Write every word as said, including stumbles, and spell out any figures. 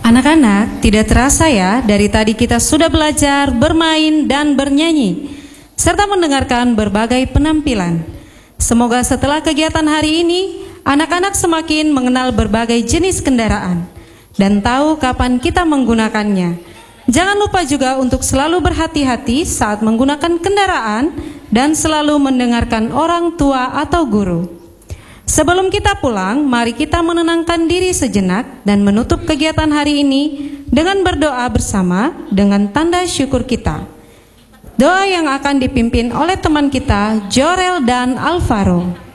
Anak-anak, tidak terasa ya, dari tadi kita sudah belajar, bermain, dan bernyanyi, serta mendengarkan berbagai penampilan. Semoga setelah kegiatan hari ini, anak-anak semakin mengenal berbagai jenis kendaraan dan tahu kapan kita menggunakannya. Jangan lupa juga untuk selalu berhati-hati saat menggunakan kendaraan dan selalu mendengarkan orang tua atau guru. Sebelum kita pulang, mari kita menenangkan diri sejenak dan menutup kegiatan hari ini dengan berdoa bersama dengan tanda syukur kita. Doa yang akan dipimpin oleh teman kita, Jorel dan Alvaro.